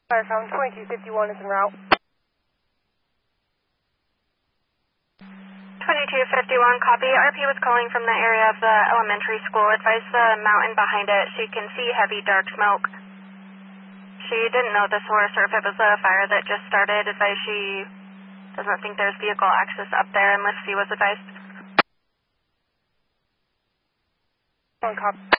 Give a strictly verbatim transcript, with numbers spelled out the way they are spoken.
Firefound twenty-two fifty-one is en route. twenty-two fifty-one, copy. R P was calling from the area of the elementary school. Advise the mountain behind it. She can see heavy dark smoke. She didn't know the source or if it was a fire that just started. Advise she doesn't think there's vehicle access up there unless she was advised. One copy.